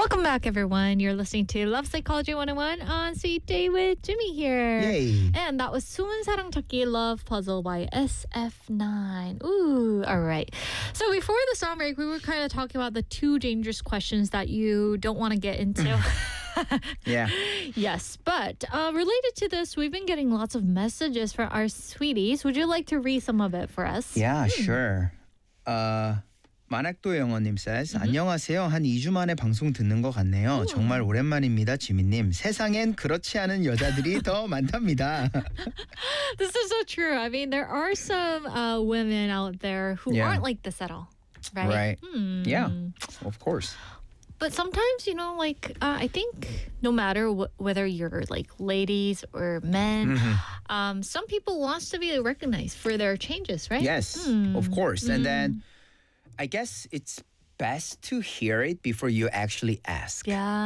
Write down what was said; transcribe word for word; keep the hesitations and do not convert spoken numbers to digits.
Welcome back, everyone. You're listening to Love Psychology one oh one on Sweet Day with Jimmy here. Yay. And that was 숨은 사랑 찾기 Love Puzzle by S F nine. Ooh, all right. So before the song break, we were kind of talking about the two dangerous questions that you don't want to get into. Yeah. Yes, but uh, related to this, we've been getting lots of messages from our sweeties. Would you like to read some of it for us? Yeah, sure. Uh, 만학도 영어님 says, 안녕하세요. 한 이 주 만에 방송 듣는 것 같네요. 정말 오랜만입니다, 지민님. 세상엔 그렇지 않은 여자들이 더 많답니다. This is so true. I mean, there are some uh, women out there who Yeah. aren't like this at all, right? Right. Hmm. Yeah, of course. But sometimes, you know, like, uh, I think no matter wh- whether you're like ladies or men, um, some people wants to be recognized for their changes, right? Yes, Hmm. of course. And then I guess it's best to hear it before you actually ask. Yeah.